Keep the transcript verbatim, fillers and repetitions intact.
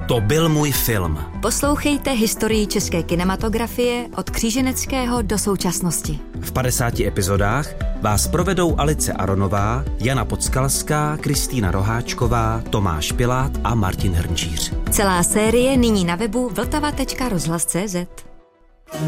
To byl můj film. Poslouchejte historii české kinematografie od Kříženeckého do současnosti. V padesáti epizodách vás provedou Alice Aronová, Jana Podskalská, Kristýna Roháčková, Tomáš Pilát a Martin Hrnčíř. Celá série nyní na webu vltava tečka rozhlas tečka cé zet.